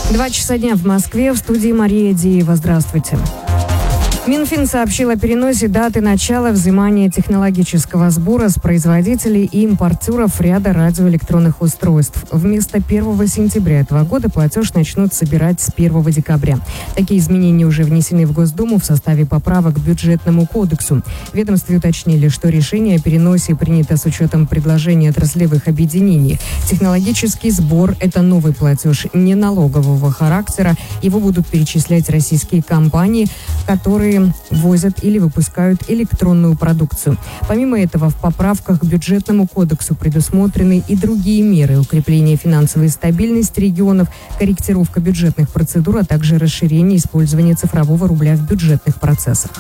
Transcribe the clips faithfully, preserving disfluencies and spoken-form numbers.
Два часа дня в Москве, в студии Мария Деева. Здравствуйте. Минфин сообщил о переносе даты начала взимания технологического сбора с производителей и импортеров ряда радиоэлектронных устройств. Вместо первого сентября этого года платеж начнут собирать с первого декабря. Такие изменения уже внесены в Госдуму в составе поправок к бюджетному кодексу. В ведомстве уточнили, что решение о переносе принято с учетом предложений отраслевых объединений. Технологический сбор – это новый платеж не налогового характера. Его будут перечислять российские компании, которые возят или выпускают электронную продукцию. Помимо этого, в поправках к бюджетному кодексу предусмотрены и другие меры: укрепление финансовой стабильности регионов, корректировка бюджетных процедур, а также расширение использования цифрового рубля в бюджетных процессах.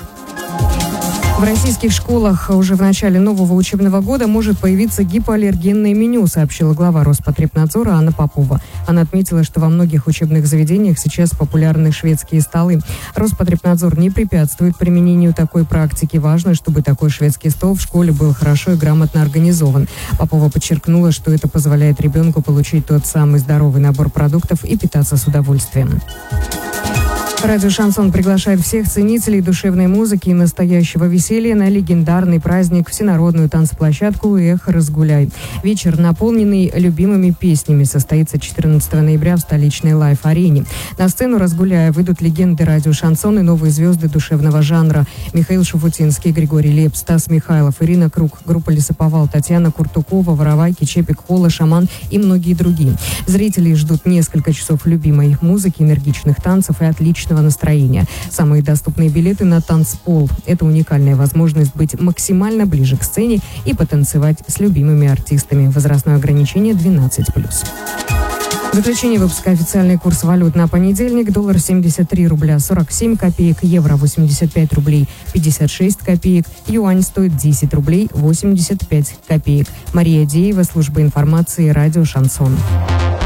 В российских школах уже в начале нового учебного года может появиться гипоаллергенное меню, сообщила глава Роспотребнадзора Анна Попова. Она отметила, что во многих учебных заведениях сейчас популярны шведские столы. Роспотребнадзор не препятствует применению такой практики. Важно, чтобы такой шведский стол в школе был хорошо и грамотно организован. Попова подчеркнула, что это позволяет ребенку получить тот самый здоровый набор продуктов и питаться с удовольствием. Радио «Шансон» приглашает всех ценителей душевной музыки и настоящего веселья на легендарный праздник, всенародную танцплощадку «Эх, разгуляй». Вечер, наполненный любимыми песнями, состоится четырнадцатого ноября в столичной лайв-арене. На сцену «Разгуляя» выйдут легенды радио «Шансон» и новые звезды душевного жанра: Михаил Шуфутинский, Григорий Лепс, Стас Михайлов, Ирина Круг, группа «Лесоповал», Татьяна Куртукова, Воровайки, Чепик Холла, Шаман и многие другие. Зрителей ждут несколько часов любимой музыки, энергичных танцев и отличных настроения. Самые доступные билеты на танцпол. Это уникальная возможность быть максимально ближе к сцене и потанцевать с любимыми артистами. Возрастное ограничение двенадцать плюс. В заключение выпуска: официальный курс валют на понедельник: доллар семьдесят три рубля сорок семь копеек, евро восемьдесят пять рублей пятьдесят шесть копеек, юань стоит десять рублей восемьдесят пять копеек. Мария Деева, служба информации, радио «Шансон».